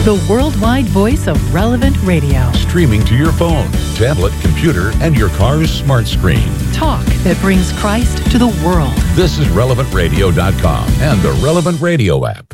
the worldwide voice of Relevant Radio. Streaming to your phone, tablet, computer, and your car's smart screen. Talk that brings Christ to the world. This is RelevantRadio.com and the Relevant Radio app.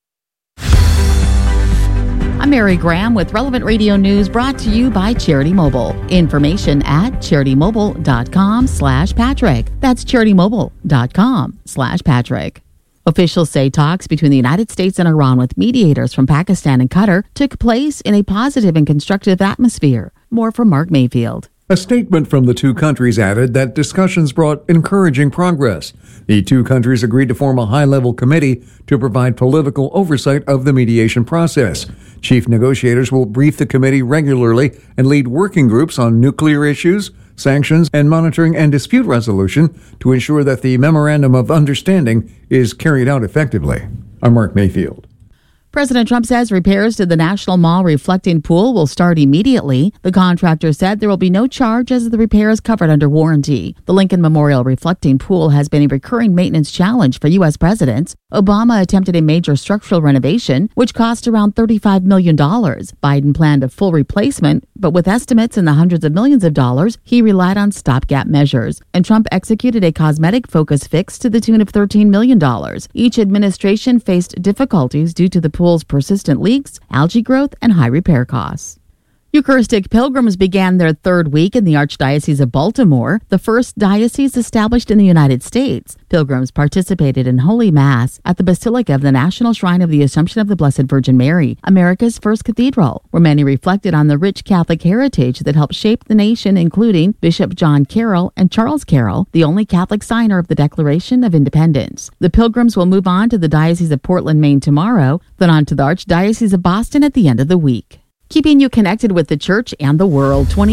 I'm Mary Graham with Relevant Radio News, brought to you by Charity Mobile. Information at CharityMobile.com/Patrick. That's CharityMobile.com/Patrick. Officials say talks between the United States and Iran with mediators from Pakistan and Qatar took place in a positive and constructive atmosphere. More from Mark Mayfield. A statement from the two countries added that discussions brought encouraging progress. The two countries agreed to form a high-level committee to provide political oversight of the mediation process. Chief negotiators will brief the committee regularly and lead working groups on nuclear issues, sanctions, and monitoring and dispute resolution to ensure that the Memorandum of Understanding is carried out effectively. I'm Mark Mayfield. President Trump says repairs to the National Mall reflecting pool will start immediately. The contractor said there will be no charge as the repair is covered under warranty. The Lincoln Memorial reflecting pool has been a recurring maintenance challenge for U.S. presidents. Obama attempted a major structural renovation, which cost around $35 million. Biden planned a full replacement, but with estimates in the hundreds of millions of dollars, he relied on stopgap measures. And Trump executed a cosmetic-focused fix to the tune of $13 million. Each administration faced difficulties due to the pool's persistent leaks, algae growth, and high repair costs. Eucharistic pilgrims began their third week in the Archdiocese of Baltimore, the first diocese established in the United States. Pilgrims participated in Holy Mass at the Basilica of the National Shrine of the Assumption of the Blessed Virgin Mary, America's first cathedral, where many reflected on the rich Catholic heritage that helped shape the nation, including Bishop John Carroll and Charles Carroll, the only Catholic signer of the Declaration of Independence. The pilgrims will move on to the Diocese of Portland, Maine tomorrow, then on to the Archdiocese of Boston at the end of the week. Keeping you connected with the church and the world.